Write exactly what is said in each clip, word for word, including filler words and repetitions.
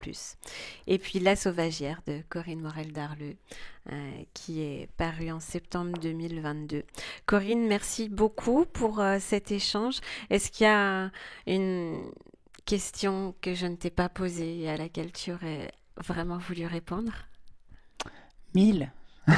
plus. Et puis La Sauvagière de Corinne Morel-Darleux, euh, qui est paru en septembre deux mille vingt-deux. Corinne, merci beaucoup pour euh, cet échange. Est-ce qu'il y a une question que je ne t'ai pas posée et à laquelle tu aurais vraiment voulu répondre? Mille.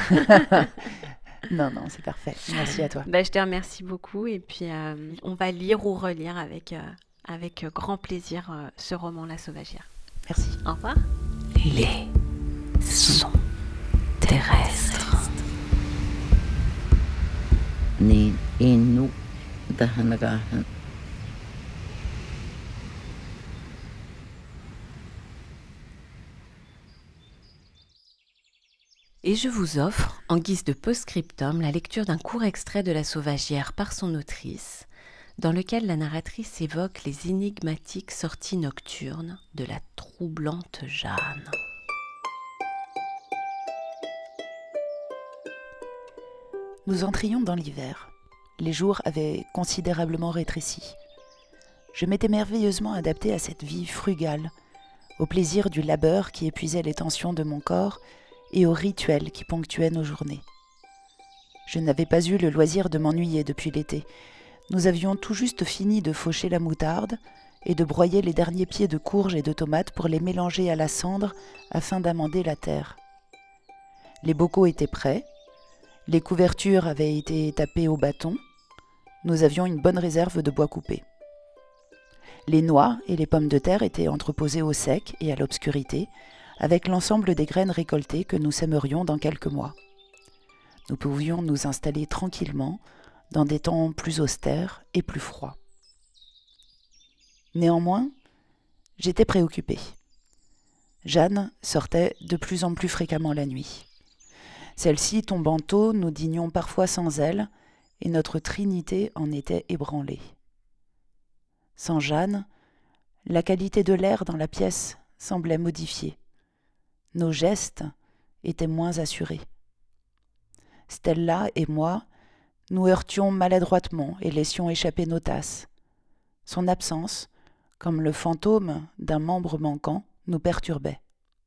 Non, non, c'est parfait. Merci à toi. Ben, je te remercie beaucoup et puis euh, on va lire ou relire avec, euh, avec grand plaisir euh, ce roman La Sauvagière. Merci. Au revoir. Les sons terrestres. Ni inu dahanagahan. Et je vous offre, en guise de post-scriptum, la lecture d'un court extrait de La Sauvagière par son autrice, dans lequel la narratrice évoque les énigmatiques sorties nocturnes de la troublante Jeanne. Nous entrions dans l'hiver. Les jours avaient considérablement rétréci. Je m'étais merveilleusement adaptée à cette vie frugale, au plaisir du labeur qui épuisait les tensions de mon corps et aux rituels qui ponctuaient nos journées. Je n'avais pas eu le loisir de m'ennuyer depuis l'été. Nous avions tout juste fini de faucher la moutarde et de broyer les derniers pieds de courge et de tomates pour les mélanger à la cendre afin d'amender la terre. Les bocaux étaient prêts, les couvertures avaient été tapées au bâton, nous avions une bonne réserve de bois coupé. Les noix et les pommes de terre étaient entreposées au sec et à l'obscurité, avec l'ensemble des graines récoltées que nous sèmerions dans quelques mois. Nous pouvions nous installer tranquillement dans des temps plus austères et plus froids. Néanmoins, j'étais préoccupée. Jeanne sortait de plus en plus fréquemment la nuit. Celle-ci tombant tôt, nous dînions parfois sans elle, et notre trinité en était ébranlée. Sans Jeanne, la qualité de l'air dans la pièce semblait modifiée. Nos gestes étaient moins assurés. Stella et moi, nous heurtions maladroitement et laissions échapper nos tasses. Son absence, comme le fantôme d'un membre manquant, nous perturbait.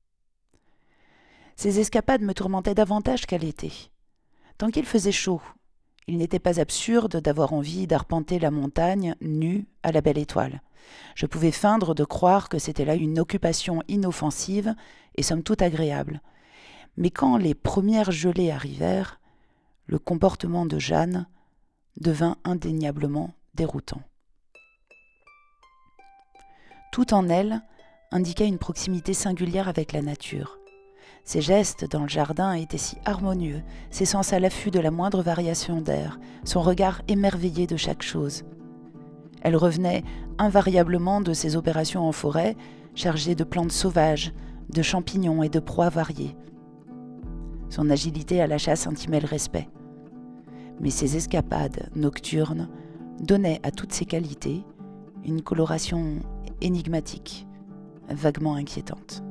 Ces escapades me tourmentaient davantage qu'à l'été. Tant qu'il faisait chaud, il n'était pas absurde d'avoir envie d'arpenter la montagne nue à la belle étoile. Je pouvais feindre de croire que c'était là une occupation inoffensive et somme toute agréable. Mais quand les premières gelées arrivèrent, le comportement de Jeanne devint indéniablement déroutant. Tout en elle indiquait une proximité singulière avec la nature. Ses gestes dans le jardin étaient si harmonieux, ses sens à l'affût de la moindre variation d'air, son regard émerveillé de chaque chose. Elle revenait invariablement de ses opérations en forêt, chargée de plantes sauvages, de champignons et de proies variées. Son agilité à la chasse intimait le respect. Mais ses escapades nocturnes donnaient à toutes ses qualités une coloration énigmatique, vaguement inquiétante.